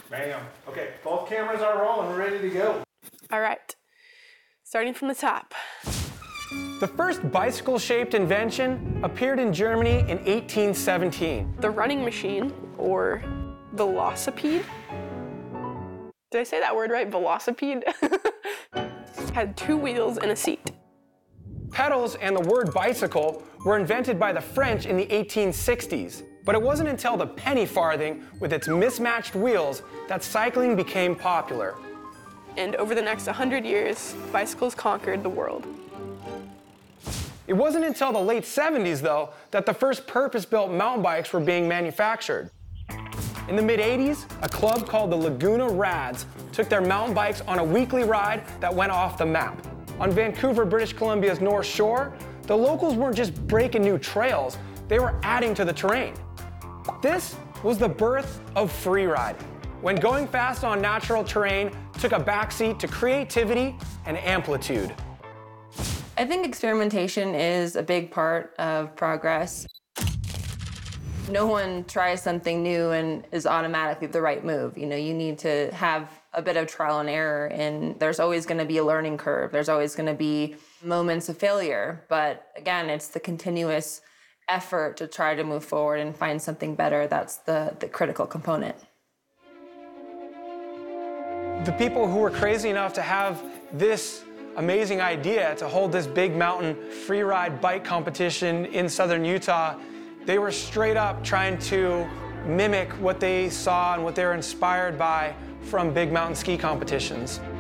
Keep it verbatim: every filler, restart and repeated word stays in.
Bam. Okay, both cameras are rolling, we're ready to go. All right, starting from the top. The first bicycle-shaped invention appeared in Germany in eighteen seventeen. The running machine, or velocipede. Did I say that word right? Velocipede? Had two wheels and a seat. Pedals and the word bicycle were invented by the French in the eighteen sixties, but it wasn't until the penny farthing with its mismatched wheels that cycling became popular. And over the next one hundred years, bicycles conquered the world. It wasn't until the late seventies, though, that the first purpose-built mountain bikes were being manufactured. In the mid eighties, a club called the Laguna Rads took their mountain bikes on a weekly ride that went off the map. On Vancouver, British Columbia's North Shore, the locals weren't just breaking new trails, they were adding to the terrain. This was the birth of freeriding, when going fast on natural terrain took a backseat to creativity and amplitude. I think experimentation is a big part of progress. No one tries something new and is automatically the right move. You know, you need to have a bit of trial and error, and there's always going to be a learning curve. There's always going to be moments of failure. But again, it's the continuous effort to try to move forward and find something better that's the, the critical component. The people who were crazy enough to have this amazing idea to hold this big mountain free ride bike competition in southern Utah, they were straight up trying to mimic what they saw and what they were inspired by from big mountain ski competitions.